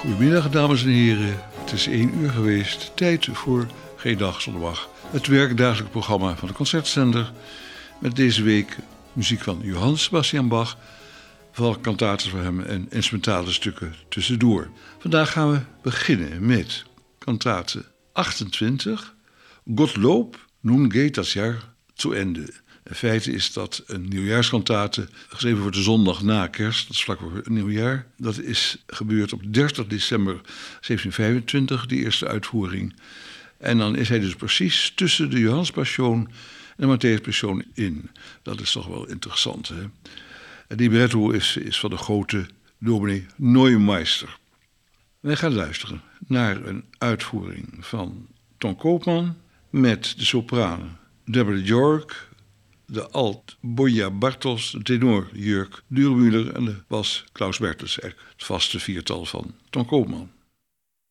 Goedemiddag, dames en heren. Het is 1 uur geweest. Tijd voor Geen Dag Zonder Bach. Het werkdagelijks programma van de Concertzender. Met deze week muziek van Johann Sebastian Bach. Vooral kantaten van hem en instrumentale stukken tussendoor. Vandaag gaan we beginnen met kantate 28. Gottlob, nun geht das Jahr zu Ende. In feite is dat een nieuwjaarskantate, geschreven voor de zondag na kerst, dat is vlak voor het nieuwjaar. Dat is gebeurd op 30 december 1725, die eerste uitvoering. En dan is hij dus precies tussen de Johannespassion en de Matthäuspassion in. Dat is toch wel interessant, hè? Het libretto is van de grote dominee Neumeister. Wij gaan luisteren naar een uitvoering van Ton Koopman met de sopraan Deborah York, de alt Bonja Bartels, de tenor Jörg Dürmüller en de bas Klaus Bertels. Het vaste viertal van Ton Koopman.